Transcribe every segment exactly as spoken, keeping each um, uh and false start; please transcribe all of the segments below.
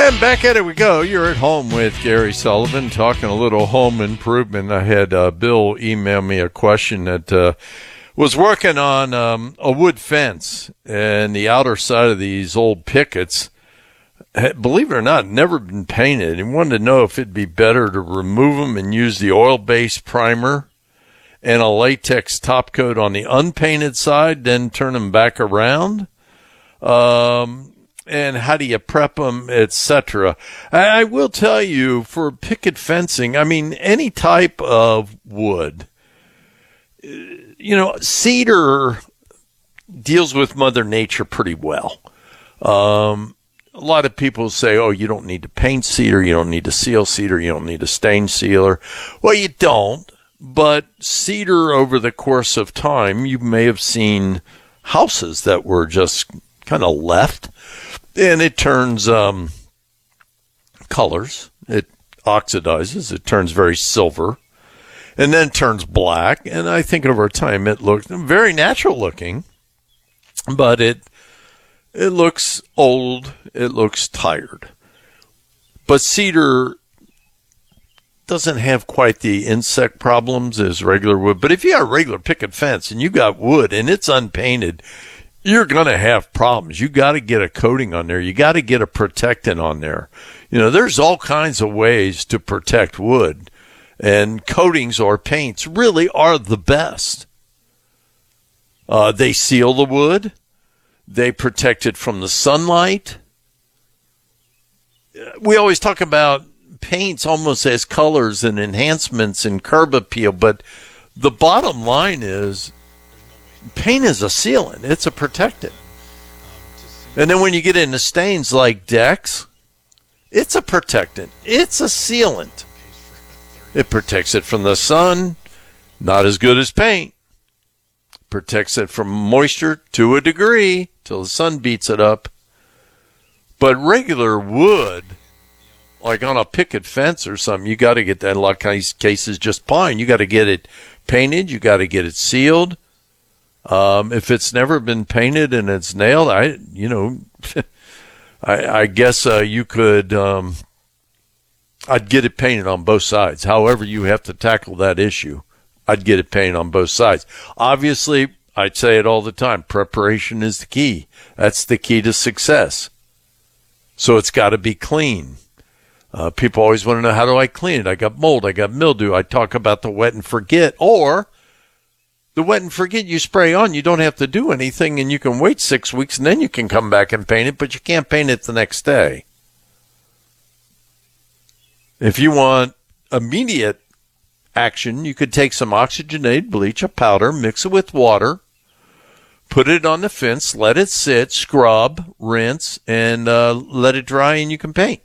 And back at it we go. You're at home with Gary Sullivan, talking a little home improvement. I had uh, Bill email me a question that uh, was working on um, a wood fence, and the outer side of these old pickets, believe it or not, never been painted. He wanted to know if it'd be better to remove them and use the oil-based primer and a latex top coat on the unpainted side, then turn them back around. Um... And how do you prep them, et cetera. I will tell you, for picket fencing, I mean, any type of wood, you know, cedar deals with Mother Nature pretty well. Um, a lot of people say, oh, you don't need to paint cedar, you don't need to seal cedar, you don't need a stain sealer. Well, you don't, but cedar over the course of time, you may have seen houses that were just kind of left. And it turns um, colors. It oxidizes. It turns very silver. And then turns black. And I think over time it looks very natural looking. But it it looks old. It looks tired. But cedar doesn't have quite the insect problems as regular wood. But if you got a regular picket fence and you got wood and it's unpainted, you're going to have problems. You got to get a coating on there. You got to get a protectant on there. You know, there's all kinds of ways to protect wood, and coatings or paints really are the best. Uh, they seal the wood. They protect it from the sunlight. We always talk about paints almost as colors and enhancements and curb appeal, but the bottom line is, paint is a sealant. It's a protectant. And then when you get into stains like Dex, it's a protectant. It's a sealant. It protects it from the sun. Not as good as paint. Protects it from moisture to a degree till the sun beats it up. But regular wood, like on a picket fence or something, you got to get that. In a lot of cases, just pine. You got to get it painted. You got to get it sealed. Um, if it's never been painted and it's nailed, I, you know, I, I guess uh, you could, um, I'd get it painted on both sides. However you have to tackle that issue, I'd get it painted on both sides. Obviously, I'd say it all the time, preparation is the key. That's the key to success. So it's got to be clean. Uh, people always want to know, how do I clean it? I got mold, I got mildew. I talk about the wet and forget, or the wet and forget you spray on. You don't have to do anything, and you can wait six weeks, and then you can come back and paint it, but you can't paint it the next day. If you want immediate action, you could take some oxygenated bleach, a powder, mix it with water, put it on the fence, let it sit, scrub, rinse, and uh, let it dry, and you can paint.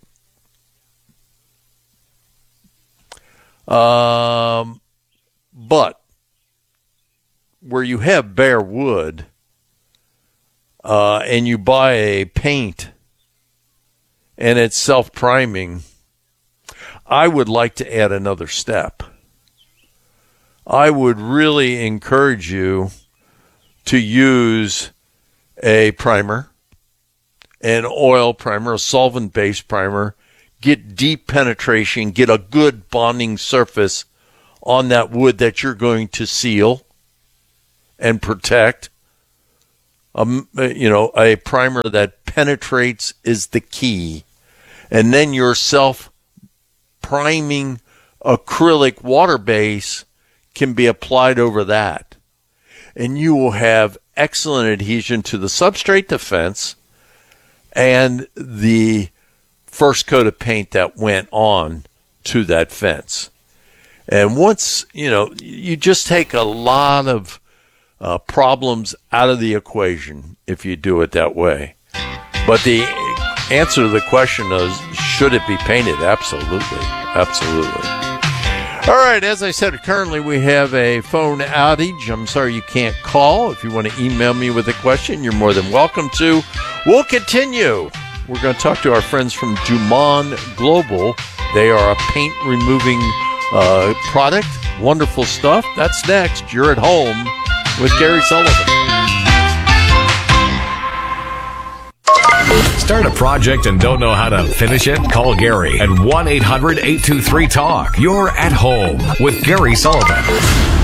Um, but where you have bare wood uh, and you buy a paint and it's self-priming, I would like to add another step. I would really encourage you to use a primer, an oil primer, a solvent-based primer, get deep penetration, get a good bonding surface on that wood that you're going to seal and protect. Um, you know, a primer that penetrates is the key. And then your self-priming acrylic water base can be applied over that. And you will have excellent adhesion to the substrate defense and the first coat of paint that went on to that fence. And once, you know, you just take a lot of uh, problems out of the equation if you do it that way. But the answer to the question is, should it be painted? Absolutely. Absolutely. All right, as I said, currently we have a phone outage. I'm sorry you can't call. If you want to email me with a question, you're more than welcome to. We'll continue. We're going to talk to our friends from Juman Global. They are a paint removing uh, product. Wonderful stuff. That's next. You're at home with Gary Sullivan. Start a project and don't know how to finish it? Call Gary at one eight hundred eight two three talk. You're at home with Gary Sullivan.